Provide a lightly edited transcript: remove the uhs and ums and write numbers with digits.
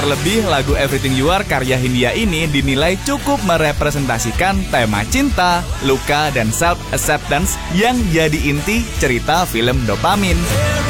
Terlebih lagu Everything You Are karya Hindia ini dinilai cukup merepresentasikan tema cinta, luka, dan self-acceptance yang jadi inti cerita film Dopamin.